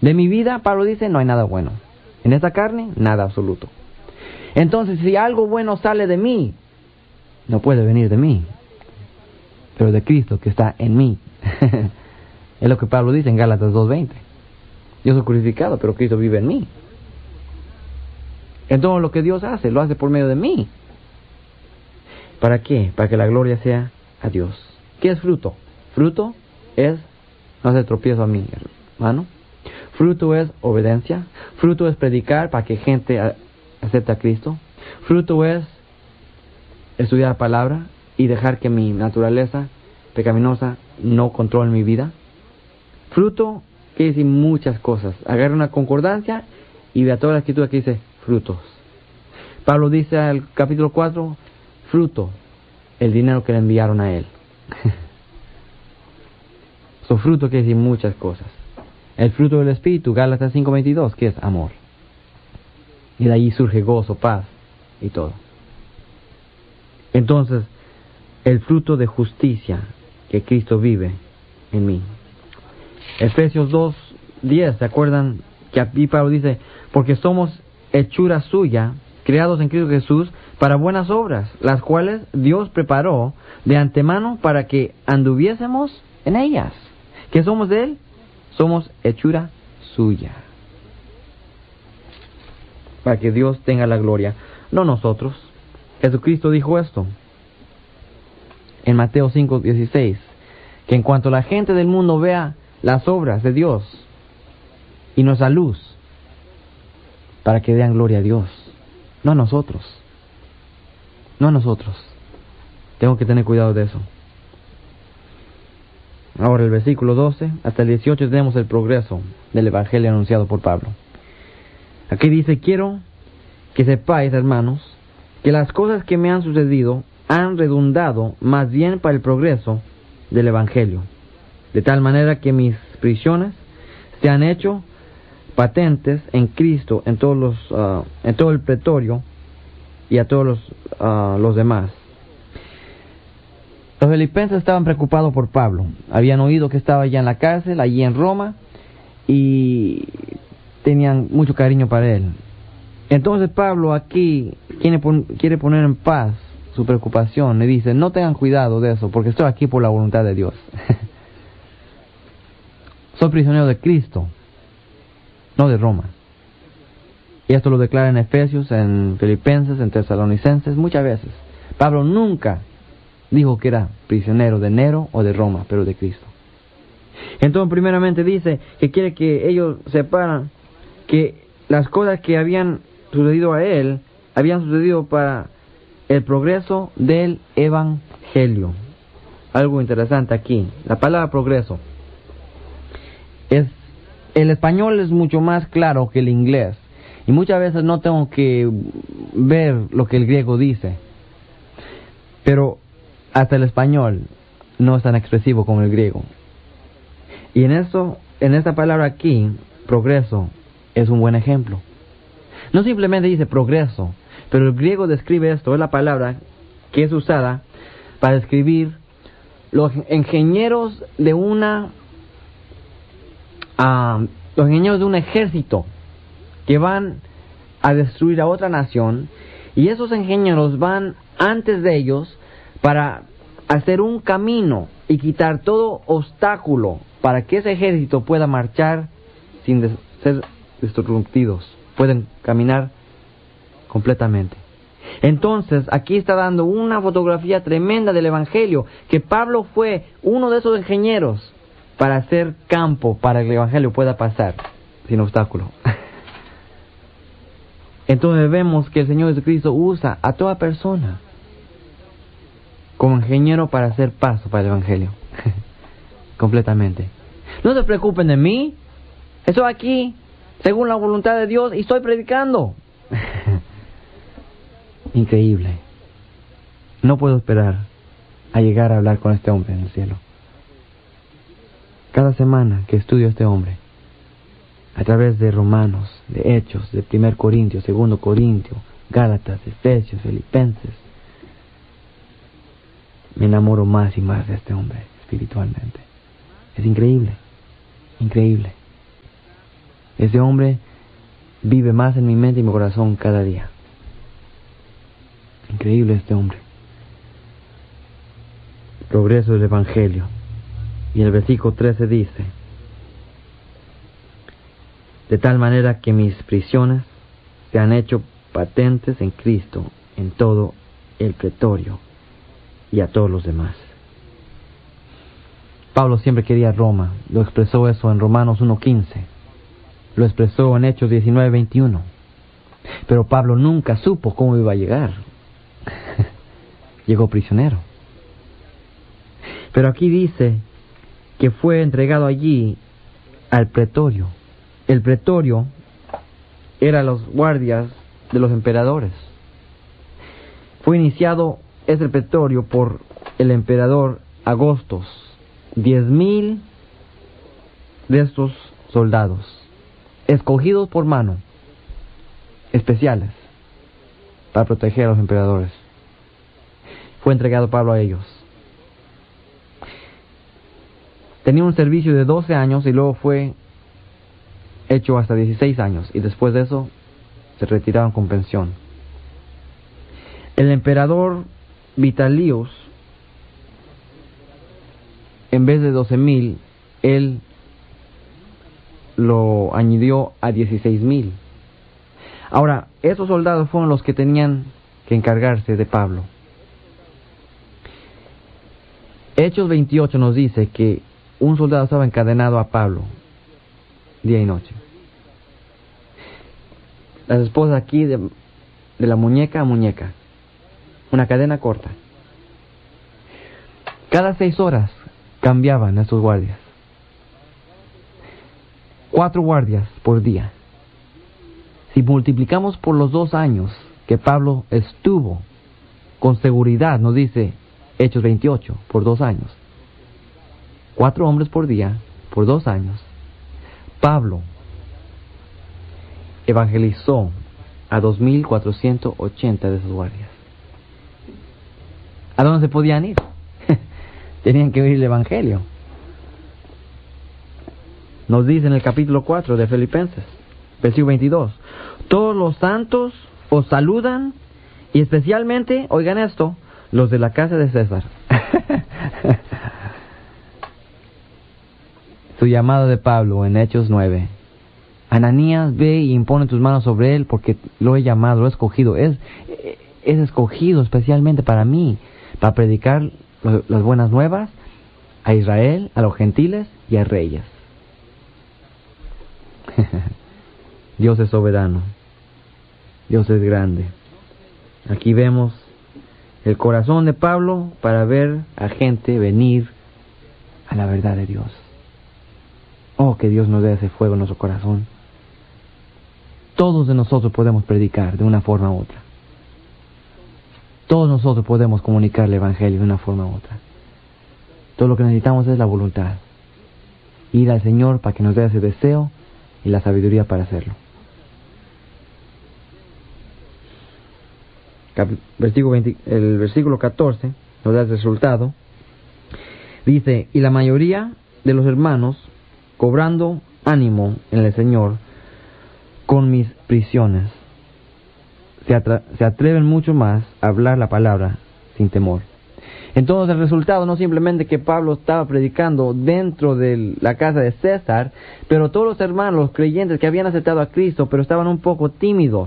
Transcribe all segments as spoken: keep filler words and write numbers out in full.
De mi vida, Pablo dice, no hay nada bueno. En esta carne, nada absoluto. Entonces, si algo bueno sale de mí, no puede venir de mí, pero de Cristo que está en mí. Es lo que Pablo dice en Gálatas dos veinte. Yo soy crucificado, pero Cristo vive en mí. Entonces lo que Dios hace, lo hace por medio de mí. ¿Para qué? Para que la gloria sea a Dios. ¿Qué es fruto? Fruto es no hacer tropiezo a mí, hermano. Fruto es obediencia. Fruto es predicar para que gente acepte a Cristo. Fruto es estudiar la palabra y dejar que mi naturaleza pecaminosa no controle mi vida. Fruto quiere decir muchas cosas. Agarra una concordancia y vea toda la escritura que dice frutos. Pablo dice al capítulo cuatro, fruto, el dinero que le enviaron a él. Su fruto quiere decir muchas cosas. El fruto del Espíritu, Gálatas cinco veintidós, que es amor. Y de ahí surge gozo, paz y todo. Entonces, el fruto de justicia que Cristo vive en mí. Efesios dos diez, ¿se acuerdan que aquí Pablo dice, porque somos hechura suya, creados en Cristo Jesús, para buenas obras, las cuales Dios preparó de antemano para que anduviésemos en ellas? ¿Qué somos de Él? Somos hechura suya. Para que Dios tenga la gloria, no nosotros. Jesucristo dijo esto en Mateo cinco dieciséis, que en cuanto la gente del mundo vea las obras de Dios y nuestra luz, para que den gloria a Dios, no a nosotros, no a nosotros. Tengo que tener cuidado de eso. Ahora el versículo doce hasta el dieciocho tenemos el progreso del Evangelio anunciado por Pablo. Aquí dice, quiero que sepáis, hermanos, que las cosas que me han sucedido han redundado más bien para el progreso del Evangelio, de tal manera que mis prisiones se han hecho patentes en Cristo en todos los uh, en todo el pretorio y a todos los, uh, los demás. Los filipenses estaban preocupados por Pablo. Habían oído que estaba ya en la cárcel, allí en Roma, y tenían mucho cariño para él. Entonces Pablo aquí quiere, pon, quiere poner en paz su preocupación. Le dice, no tengan cuidado de eso, porque estoy aquí por la voluntad de Dios. Soy prisionero de Cristo, no de Roma. Y esto lo declara en Efesios, en Filipenses, en Tesalonicenses, muchas veces. Pablo nunca dijo que era prisionero de Nero o de Roma, pero de Cristo. Entonces, primeramente dice que quiere que ellos sepan que las cosas que habían sucedido a él, habían sucedido para el progreso del Evangelio. Algo interesante aquí, la palabra progreso. Es, el español es mucho más claro que el inglés. Y muchas veces no tengo que ver lo que el griego dice. Pero hasta el español no es tan expresivo como el griego. Y en eso, en esta palabra aquí, progreso, es un buen ejemplo. No simplemente dice progreso, pero el griego describe esto, es la palabra que es usada para describir los ingenieros de una, uh, los ingenieros de un ejército que van a destruir a otra nación, y esos ingenieros van antes de ellos para hacer un camino y quitar todo obstáculo para que ese ejército pueda marchar sin des- ser destruidos, pueden caminar completamente. Entonces, aquí está dando una fotografía tremenda del Evangelio, que Pablo fue uno de esos ingenieros para hacer campo para que el Evangelio pueda pasar sin obstáculo. Entonces vemos que el Señor Jesucristo usa a toda persona como ingeniero para hacer paso para el Evangelio. Completamente. No se preocupen de mí. Estoy aquí según la voluntad de Dios y estoy predicando. Increíble. No puedo esperar a llegar a hablar con este hombre en el cielo. Cada semana que estudio a este hombre, a través de Romanos, de Hechos, de Primer Corintios, Segundo Corintios, Gálatas, Efesios, Filipenses, me enamoro más y más de este hombre espiritualmente. Es increíble, increíble. Ese hombre vive más en mi mente y mi corazón cada día. Increíble este hombre. Progreso del Evangelio. Y el versículo trece dice: de tal manera que mis prisiones se han hecho patentes en Cristo en todo el pretorio y a todos los demás. Pablo siempre quería Roma. Lo expresó eso en Romanos uno quince. Lo expresó en Hechos diecinueve veintiuno. Pero Pablo nunca supo cómo iba a llegar. Llegó prisionero. Pero aquí dice que fue entregado allí al pretorio. El pretorio era los guardias de los emperadores. Fue iniciado ese pretorio por el emperador Agostos. Diez mil de estos soldados, escogidos por mano, especiales, para proteger a los emperadores. Fue entregado Pablo a ellos. Tenía un servicio de doce años y luego fue hecho hasta dieciséis años, y después de eso se retiraron con pensión. El emperador Vitalius, en vez de doce mil, él lo añadió a dieciséis mil. Ahora, esos soldados fueron los que tenían que encargarse de Pablo. Hechos veintiocho nos dice que un soldado estaba encadenado a Pablo día y noche. Las esposas aquí de, de la muñeca a muñeca, una cadena corta. Cada seis horas cambiaban a estos guardias. Cuatro guardias por día. Si multiplicamos por los dos años que Pablo estuvo con seguridad, nos dice Hechos veintiocho, por dos años. Cuatro hombres por día, por dos años. Pablo evangelizó a dos mil cuatrocientos ochenta de esos guardias. ¿A dónde se podían ir? Tenían que oír el Evangelio. Nos dice en el capítulo cuatro de Filipenses, versículo veintidós: todos los santos os saludan, y especialmente, oigan esto, los de la casa de César. Su llamado de Pablo en Hechos nueve. Ananías, ve y impone tus manos sobre él, porque lo he llamado, lo he escogido. Es, es escogido especialmente para mí, para predicar las buenas nuevas a Israel, a los gentiles y a reyes. Dios es soberano. Dios es grande. Aquí vemos el corazón de Pablo para ver a gente venir a la verdad de Dios. Oh, que Dios nos dé ese fuego en nuestro corazón. Todos de nosotros podemos predicar de una forma u otra. Todos nosotros podemos comunicar el Evangelio de una forma u otra. Todo lo que necesitamos es la voluntad. Ir al Señor para que nos dé ese deseo y la sabiduría para hacerlo. Cap- versículo veinte, el versículo catorce nos da el resultado. Dice: y la mayoría de los hermanos, cobrando ánimo en el Señor con mis prisiones, se, atra- se atreven mucho más a hablar la palabra sin temor. Entonces el resultado no simplemente que Pablo estaba predicando dentro de la casa de César, pero todos los hermanos, los creyentes que habían aceptado a Cristo, pero estaban un poco tímidos,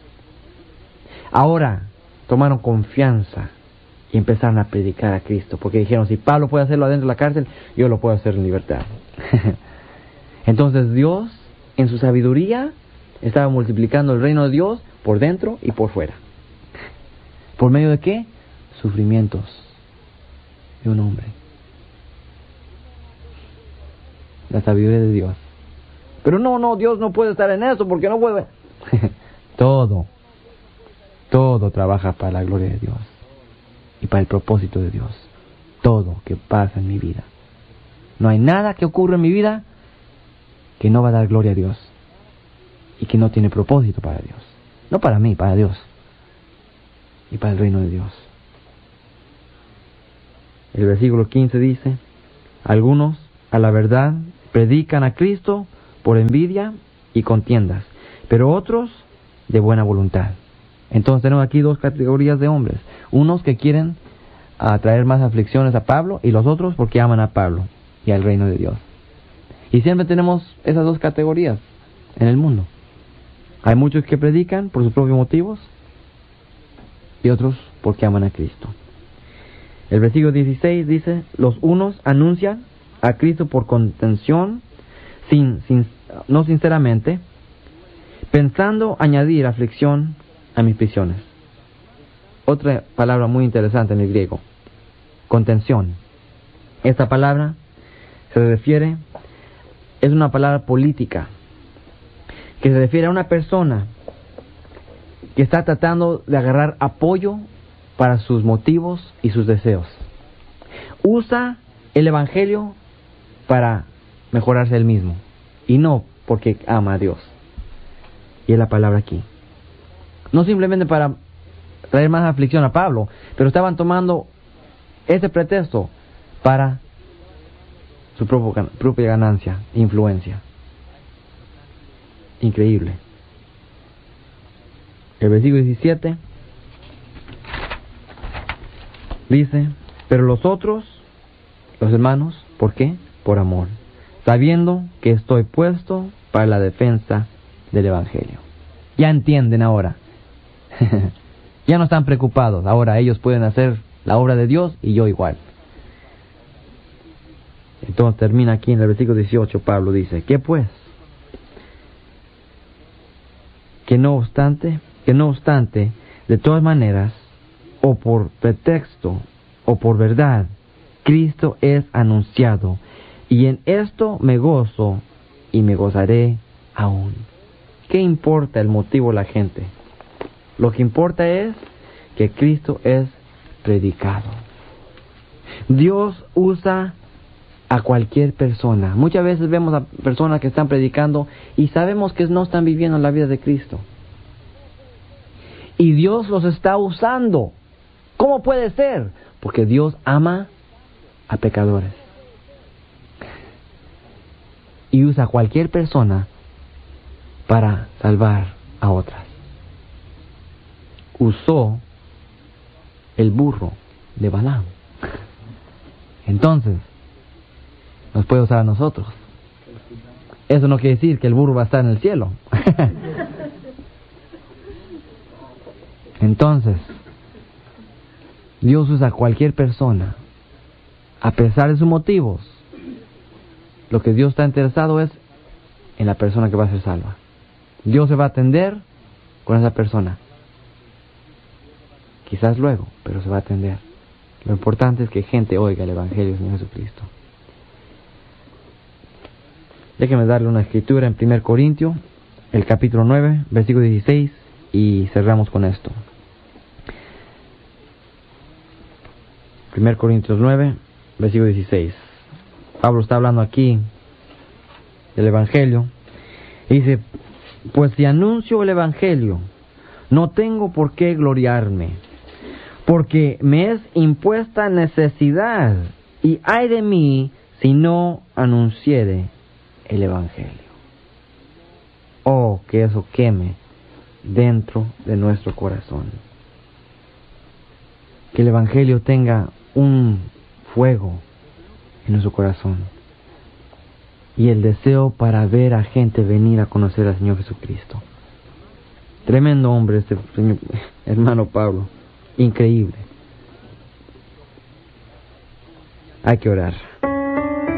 ahora tomaron confianza y empezaron a predicar a Cristo, porque dijeron: si Pablo puede hacerlo adentro de la cárcel, yo lo puedo hacer en libertad. Entonces Dios, en su sabiduría, estaba multiplicando el reino de Dios por dentro y por fuera. ¿Por medio de qué? Sufrimientos de un hombre. La sabiduría de Dios. Pero no, no, Dios no puede estar en eso porque no puede. Todo, todo trabaja para la gloria de Dios y para el propósito de Dios. Todo que pasa en mi vida. No hay nada que ocurra en mi vida que no va a dar gloria a Dios y que no tiene propósito para Dios. No para mí, para Dios y para el reino de Dios. El versículo quince dice: algunos, a la verdad, predican a Cristo por envidia y contiendas, pero otros de buena voluntad. Entonces tenemos aquí dos categorías de hombres, unos que quieren uh, traer más aflicciones a Pablo y los otros porque aman a Pablo y al reino de Dios. Y siempre tenemos esas dos categorías en el mundo. Hay muchos que predican por sus propios motivos y otros porque aman a Cristo. El versículo dieciséis dice, los unos anuncian a Cristo por contención, sin, sin, no sinceramente, pensando añadir aflicción a mis prisiones. Otra palabra muy interesante en el griego, contención. Esta palabra se refiere, es una palabra política, que se refiere a una persona que está tratando de agarrar apoyo para sus motivos y sus deseos. Usa el evangelio para mejorarse él mismo y no porque ama a Dios. Y es la palabra aquí. No simplemente para traer más aflicción a Pablo, pero estaban tomando ese pretexto para su propia ganancia, influencia. Increíble. El versículo diecisiete dice, pero los otros, los hermanos, ¿por qué? Por amor, sabiendo que estoy puesto para la defensa del evangelio. Ya entienden ahora. Ya no están preocupados. Ahora ellos pueden hacer la obra de Dios y yo igual. Entonces termina aquí en el versículo dieciocho, Pablo dice, ¿qué pues? Que no obstante, que no obstante, de todas maneras, o por pretexto, o por verdad, Cristo es anunciado, y en esto me gozo, y me gozaré aún. ¿Qué importa el motivo de la gente? Lo que importa es que Cristo es predicado. Dios usa a cualquier persona. Muchas veces vemos a personas que están predicando y sabemos que no están viviendo la vida de Cristo. Y Dios los está usando. ¿Cómo puede ser? Porque Dios ama a pecadores. Y usa a cualquier persona para salvar a otras. Usó el burro de Balaam. Entonces, nos puede usar a nosotros. Eso no quiere decir que el burro va a estar en el cielo. Entonces, Dios usa a cualquier persona, a pesar de sus motivos. Lo que Dios está interesado es en la persona que va a ser salva. Dios se va a atender con esa persona. Quizás luego, pero se va a atender. Lo importante es que gente oiga el Evangelio del Señor Jesucristo. Déjenme darle una escritura en primer Corintios, el capítulo nueve, versículo dieciséis, y cerramos con esto. primer Corintios nueve, versículo dieciséis. Pablo está hablando aquí del Evangelio. Y dice, pues si anuncio el Evangelio, no tengo por qué gloriarme, porque me es impuesta necesidad, y ay de mí si no anunciere el Evangelio. Oh, que eso queme dentro de nuestro corazón. Que el Evangelio tenga un fuego en nuestro corazón y el deseo para ver a gente venir a conocer al Señor Jesucristo. Tremendo hombre este señor, hermano Pablo, increíble. Hay que orar.